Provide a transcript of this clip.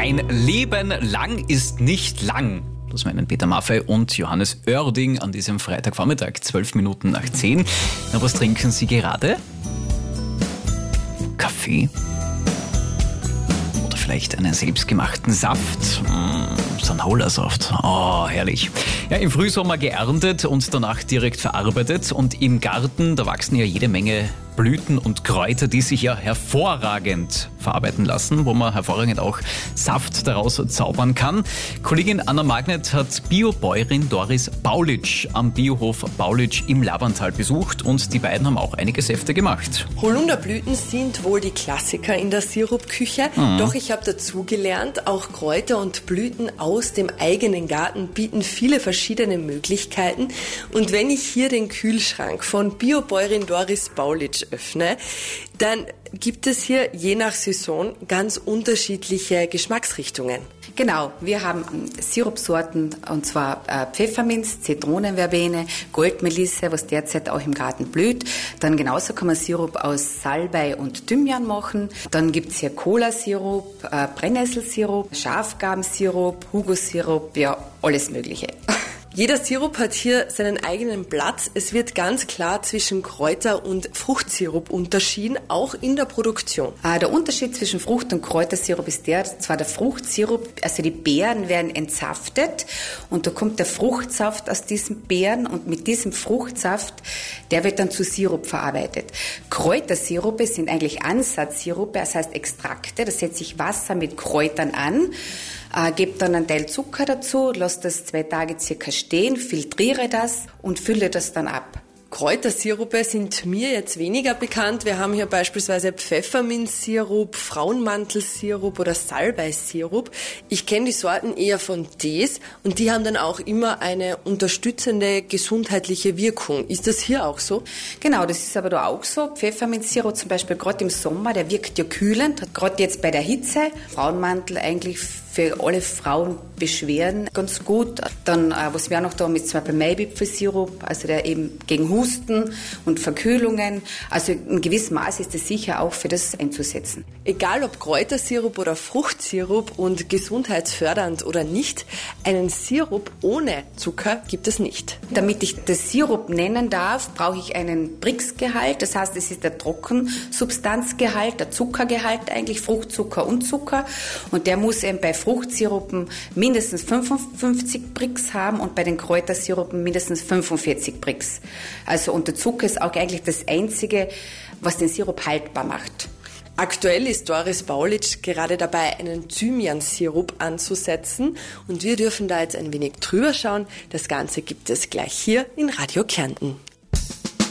Ein Leben lang ist nicht lang. Das meinen Peter Maffay und Johannes Oerding an diesem Freitagvormittag, 12 Minuten nach 10. Na, was trinken Sie gerade? Kaffee? Oder vielleicht einen selbstgemachten Saft? Sanhola-Saft. Oh, herrlich. Ja, im Frühsommer geerntet und danach direkt verarbeitet. Und im Garten, da wachsen ja jede Menge Blüten und Kräuter, die sich ja hervorragend verarbeiten lassen, wo man hervorragend auch Saft daraus zaubern kann. Kollegin Anna Magnet hat Biobäuerin Doris Baulitsch am Biohof Baulitsch im Labantal besucht und die beiden haben auch einige Säfte gemacht. Holunderblüten sind wohl die Klassiker in der Sirupküche, doch ich habe dazugelernt, auch Kräuter und Blüten aus dem eigenen Garten bieten viele verschiedene Möglichkeiten. Und wenn ich hier den Kühlschrank von Biobäuerin Doris Baulitsch öffne, dann gibt es hier je nach Saison ganz unterschiedliche Geschmacksrichtungen. Genau, wir haben Sirupsorten, und zwar Pfefferminz, Zitronenverbene, Goldmelisse, was derzeit auch im Garten blüht. Dann genauso kann man Sirup aus Salbei und Thymian machen. Dann gibt's hier Cola-Sirup, Brennnesselsirup, Schafgarbensirup, Hugo-Sirup, ja, alles Mögliche. Jeder Sirup hat hier seinen eigenen Platz. Es wird ganz klar zwischen Kräuter- und Fruchtsirup unterschieden, auch in der Produktion. Der Unterschied zwischen Frucht- und Kräutersirup ist zwar der Fruchtsirup, also die Beeren werden entsaftet und da kommt der Fruchtsaft aus diesen Beeren und mit diesem Fruchtsaft, der wird dann zu Sirup verarbeitet. Kräutersirupe sind eigentlich Ansatzsirupe, das heißt Extrakte, da setze ich Wasser mit Kräutern an, gebe dann einen Teil Zucker dazu, lasse das 2 Tage circa stehen, filtriere das und fülle das dann ab. Kräutersirupe sind mir jetzt weniger bekannt. Wir haben hier beispielsweise Pfefferminzsirup, Frauenmantelsirup oder Salbeisirup. Ich kenne die Sorten eher von Tees und die haben dann auch immer eine unterstützende gesundheitliche Wirkung. Ist das hier auch so? Genau, das ist aber da auch so. Pfefferminzsirup zum Beispiel gerade im Sommer, der wirkt ja kühlend, gerade jetzt bei der Hitze. Frauenmantel eigentlich für alle Frauen Beschwerden ganz gut. Dann, was wir auch noch da haben, ist zum Beispiel Maibipfelsirup, also der eben gegen Husten und Verkühlungen. Also in gewissem Maß ist es sicher auch für das einzusetzen. Egal ob Kräutersirup oder Fruchtsirup und gesundheitsfördernd oder nicht, einen Sirup ohne Zucker gibt es nicht. Damit ich das Sirup nennen darf, brauche ich einen Brix-Gehalt. Das heißt, es ist der Trockensubstanzgehalt, der Zuckergehalt eigentlich, Fruchtzucker und Zucker. Und der muss eben bei Fruchtsirupen mindestens 55 Brix haben und bei den Kräutersirupen mindestens 45 Brix. Also und der Zucker ist auch eigentlich das Einzige, was den Sirup haltbar macht. Aktuell ist Doris Baulitsch gerade dabei, einen Thymian-Sirup anzusetzen und wir dürfen da jetzt ein wenig drüber schauen. Das Ganze gibt es gleich hier in Radio Kärnten.